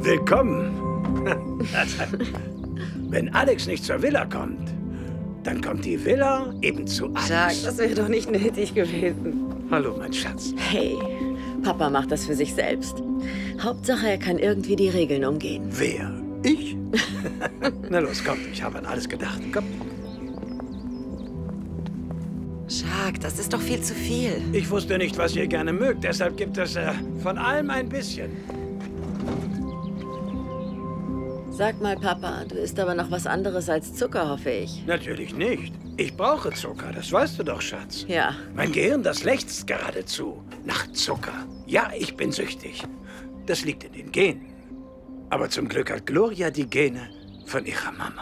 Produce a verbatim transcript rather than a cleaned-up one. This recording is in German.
Willkommen. Wenn Alex nicht zur Villa kommt, dann kommt die Villa eben zu Alex. Jacques, das wäre doch nicht nötig gewesen. Hallo, mein Schatz. Hey, Papa macht das für sich selbst. Hauptsache, er kann irgendwie die Regeln umgehen. Wer? Ich? Na los, komm, ich habe an alles gedacht. Komm. Jacques, das ist doch viel zu viel. Ich wusste nicht, was ihr gerne mögt, deshalb gibt es äh, von allem ein bisschen. Sag mal, Papa, du isst aber noch was anderes als Zucker, hoffe ich. Natürlich nicht. Ich brauche Zucker, das weißt du doch, Schatz. Ja. Mein Gehirn, das lechzt geradezu nach Zucker. Ja, ich bin süchtig. Das liegt in den Genen. Aber zum Glück hat Gloria die Gene von ihrer Mama.